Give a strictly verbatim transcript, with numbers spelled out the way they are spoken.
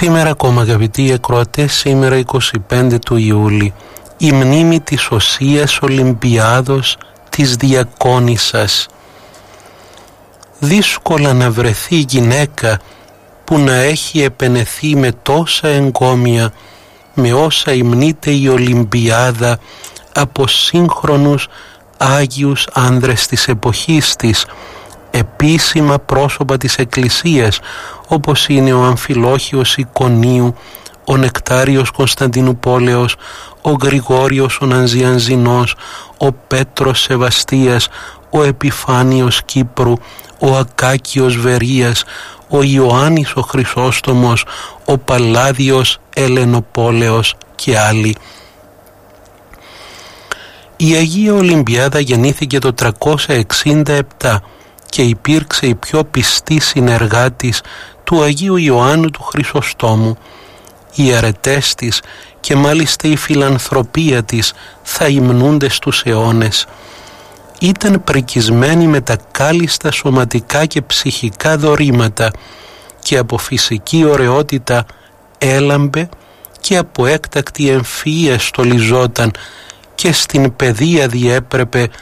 Σήμερα ακόμα, αγαπητοί ακροατές, σήμερα είκοσι πέντε του Ιούλη, η μνήμη της Οσίας Ολυμπιάδος της Διακόνισσας. Δύσκολα να βρεθεί γυναίκα που να έχει επενεθεί με τόσα εγκόμια, με όσα υμνείται η Ολυμπιάδα από σύγχρονους Άγιους άνδρες της εποχής της, επίσημα πρόσωπα της Εκκλησίας, όπως είναι ο Αμφιλόχιος Εικονίου, ο Νεκτάριος Κωνσταντινουπόλεως, ο Γρηγόριος ο Νανζιανζινός, ο Πέτρος Σεβαστίας, ο Επιφάνιος Κύπρου, ο Ακάκιος Βερίας, ο Ιωάννης ο Χρυσόστομος, ο Παλάδιος Ελενοπόλεως και άλλοι. Η Αγία Ολυμπιάδα γεννήθηκε το τριακόσια εξήντα επτά και υπήρξε η πιο πιστή συνεργάτης του Αγίου Ιωάννου του Χρυσοστόμου. Οι αρετές της και μάλιστα η φιλανθρωπία της θα υμνούνται στους αιώνες. Ήταν πρικισμένη με τα κάλλιστα σωματικά και ψυχικά δωρήματα και από φυσική ωραιότητα έλαμπε και από έκτακτη εμφυΐα στολιζόταν και στην παιδεία διέπρεπε